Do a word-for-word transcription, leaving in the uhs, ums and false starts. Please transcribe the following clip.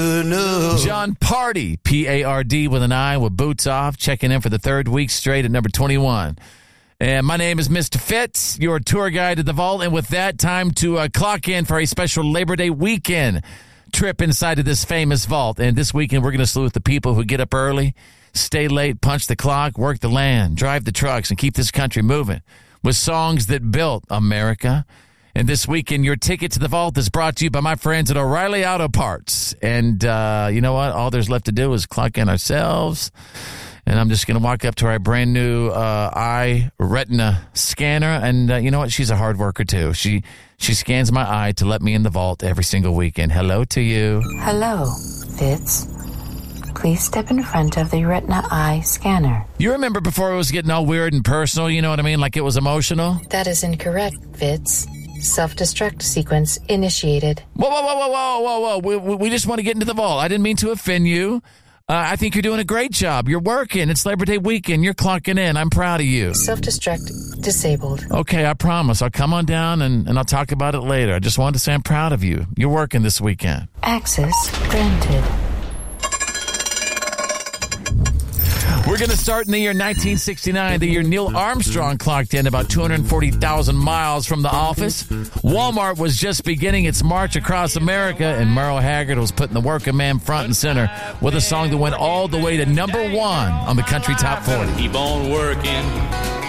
John Party, P A R D with an I, with Boots Off, checking in for the third week straight at number twenty-one. And my name is Mister Fitz, your tour guide to the vault. And with that, time to uh, clock in for a special Labor Day weekend trip inside of this famous vault. And this weekend, we're going to salute the people who get up early, stay late, punch the clock, work the land, drive the trucks, and keep this country moving with songs that built America. And this weekend, your ticket to the vault is brought to you by my friends at O'Reilly Auto Parts. And uh, you know what? All there's left to do is clock in ourselves. And I'm just going to walk up to our brand new uh, eye retina scanner. And uh, you know what? She's a hard worker, too. She she scans my eye to let me in the vault every single weekend. Hello to you. Hello, Fitz. Please step in front of the retina eye scanner. You remember before it was getting all weird and personal, you know what I mean? Like it was emotional? That is incorrect, Fitz. Self-destruct sequence initiated. Whoa, whoa, whoa, whoa, whoa, whoa, whoa. We, we, we just want to get into the vault. I didn't mean to offend you. Uh, I think you're doing a great job. You're working. It's Labor Day weekend. You're clocking in. I'm proud of you. Self-destruct disabled. Okay, I promise. I'll come on down and, and I'll talk about it later. I just wanted to say I'm proud of you. You're working this weekend. Access granted. We're going to start in the year nineteen sixty-nine, the year Neil Armstrong clocked in about two hundred forty thousand miles from the office. Walmart was just beginning its march across America, and Merle Haggard was putting the working man front and center with a song that went all the way to number one on the country top forty. Keep on working.